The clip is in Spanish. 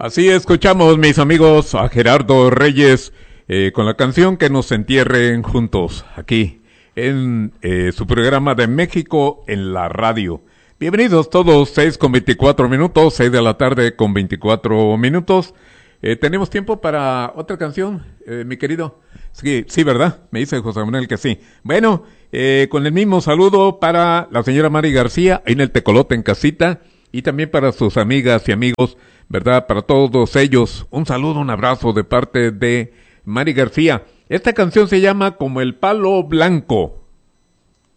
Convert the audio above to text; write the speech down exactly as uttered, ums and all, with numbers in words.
Así escuchamos, mis amigos, a Gerardo Reyes eh, con la canción Que nos entierren juntos, aquí en eh, su programa de México en la radio. Bienvenidos todos, seis con veinticuatro minutos, seis de la tarde con veinticuatro minutos. Eh, ¿Tenemos tiempo para otra canción, eh, mi querido? Sí, sí, ¿verdad? Me dice José Manuel que sí. Bueno, eh, con el mismo saludo para la señora Mari García, ahí en el Tecolote en casita, y también para sus amigas y amigos, ¿verdad? Para todos ellos, un saludo, un abrazo de parte de Mari García. Esta canción se llama Como el Palo Blanco.